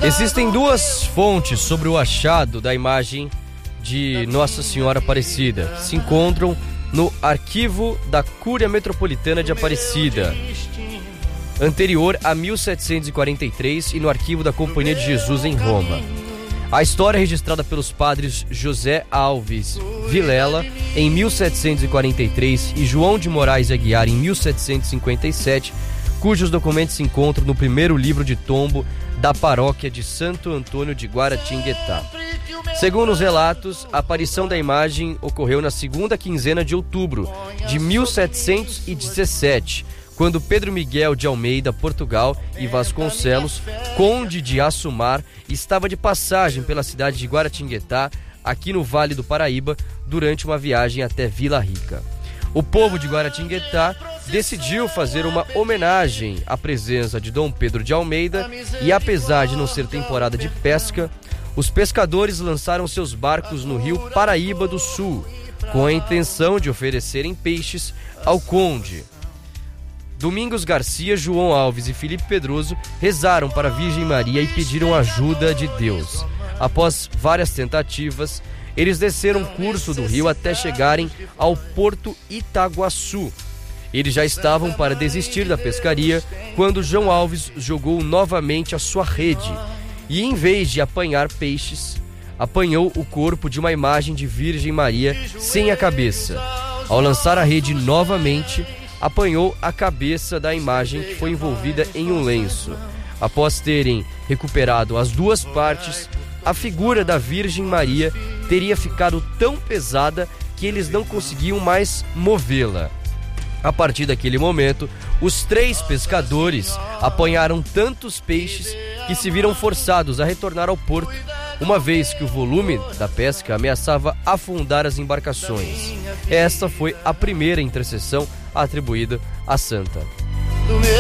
Existem duas fontes sobre o achado da imagem de Nossa Senhora Aparecida. Se encontram no arquivo da Cúria Metropolitana de Aparecida, anterior a 1743, e no arquivo da Companhia de Jesus em Roma. A história é registrada pelos padres José Alves Vilela em 1743 e João de Moraes Aguiar em 1757, cujos documentos se encontram no primeiro livro de tombo da paróquia de Santo Antônio de Guaratinguetá. Segundo os relatos, a aparição da imagem ocorreu na segunda quinzena de outubro de 1717, quando Pedro Miguel de Almeida, Portugal, e Vasconcelos, conde de Assumar, estava de passagem pela cidade de Guaratinguetá, aqui no Vale do Paraíba, durante uma viagem até Vila Rica. O povo de Guaratinguetá decidiu fazer uma homenagem à presença de Dom Pedro de Almeida e, apesar de não ser temporada de pesca, os pescadores lançaram seus barcos no rio Paraíba do Sul, com a intenção de oferecerem peixes ao conde. Domingos Garcia, João Alves e Felipe Pedroso rezaram para a Virgem Maria e pediram ajuda de Deus. Após várias tentativas, eles desceram o curso do rio até chegarem ao Porto Itaguaçu. Eles já estavam para desistir da pescaria quando João Alves jogou novamente a sua rede e, em vez de apanhar peixes, apanhou o corpo de uma imagem de Virgem Maria sem a cabeça. Ao lançar a rede novamente, apanhou a cabeça da imagem, que foi envolvida em um lenço. Após terem recuperado as duas partes, a figura da Virgem Maria teria ficado tão pesada que eles não conseguiam mais movê-la. A partir daquele momento, os três pescadores apanharam tantos peixes que se viram forçados a retornar ao porto, uma vez que o volume da pesca ameaçava afundar as embarcações. Esta foi a primeira intercessão atribuída à santa.